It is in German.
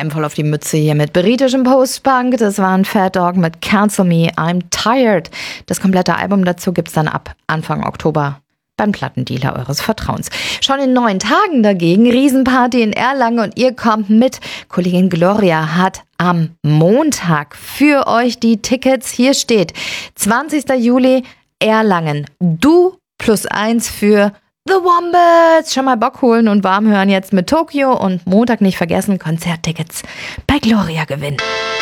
einem voll auf die Mütze hier mit britischem Post-Punk. Das war ein Fat Dog mit Cancel Me, I'm Tired. Das komplette Album dazu gibt's dann ab Anfang Oktober beim Plattendealer eures Vertrauens. Schon in 9 Tagen dagegen, Riesenparty in Erlangen und ihr kommt mit. Kollegin Gloria hat am Montag für euch die Tickets. Hier steht 20. Juli Erlangen. Du +1 für The Wombats. Schon mal Bock holen und warm hören jetzt mit Tokio und Montag nicht vergessen, Konzerttickets bei Gloria gewinnen.